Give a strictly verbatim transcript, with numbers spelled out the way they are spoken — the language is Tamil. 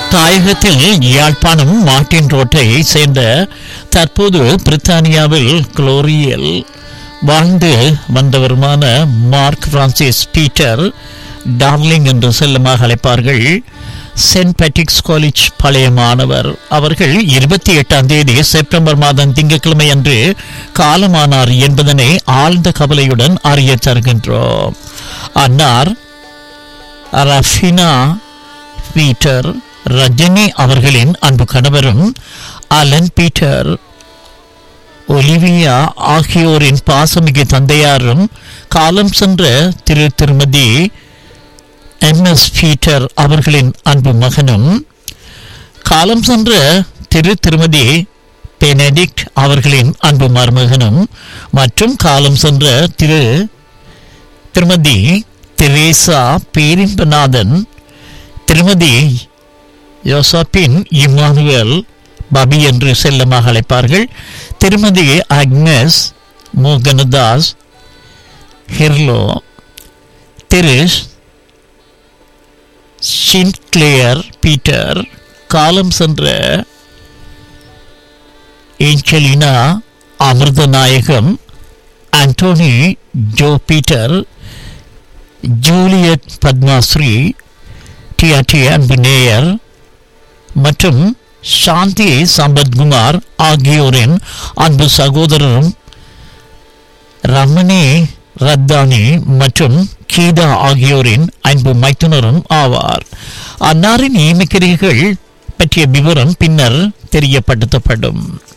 தாயகத்தில் யாழ்ப்பாணம் மார்ட்டின் ரோட்டை சேர்ந்த தற்போது பிரித்தானியாவில் குளோரியல் வாழ்ந்து வந்தவருமான மார்க் பிரான்சிஸ் பீட்டர் டார்லிங் என்று செல்லமாக அழைப்பார்கள். சென்ட் பேட்ரிக்ஸ் காலேஜ் பழைய மாணவர். அவர்கள் இருபத்தி எட்டாம் தேதி செப்டம்பர் மாதம் திங்கட்கிழமை அன்று காலமானார் என்பதனை ஆழ்ந்த கவலையுடன் அறிய தருகின்றோம். அன்னார் ரஃபினா பீட்டர் ரஜினி அவர்களின் அன்பு கணவரும் அலன் பீட்டர் ஒலிவியா ஆகியோரின் பாசமிகு தந்தையாரும் காலம் சென்ற திரு திருமதி எம் எஸ் பீட்டர் அவர்களின் அன்பு மகனும் காலம் சென்ற திரு திருமதி பெனடிக்ட் அவர்களின் அன்பு மருமகனும் மற்றும் காலம் சென்ற திரு திருமதி தெரேசா பேரின்பநாதன் திருமதி யோசப்பின் இம்மானுவேல் பபி என்று செல்லமாக அழைப்பார்கள். திருமதி அக்னஸ் மோகனதாஸ் ஹிர்லோ திரு சின்க்ளேயர் பீட்டர் காலம் சென்ற Angelina Amirthanayagam Antony Joe Peter Juliet Padmasri TRT அன்பு நேயர் மற்றும் சாந்தி சம்பத்குமார் ஆகியோரின் அன்பு சகோதரரும் ரமணி ரத்தானி மற்றும் கீதா ஆகியோரின் அன்பு மைத்துனரும் ஆவார். அன்னாரின் நியமிக்கிறீர்கள் பற்றிய விவரம் பின்னர் தெரியப்படுத்தப்படும்.